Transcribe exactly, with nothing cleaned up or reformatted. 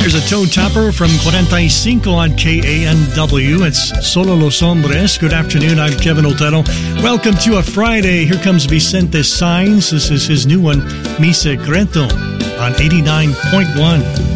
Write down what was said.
There's a toe tapper from forty-five on K A N W. It's Solo Los Hombres. Good afternoon. I'm Kevin Otero. Welcome to a Friday. Here comes Vicente Sainz. This is his new one, Mi Secreto, on eighty-nine point one.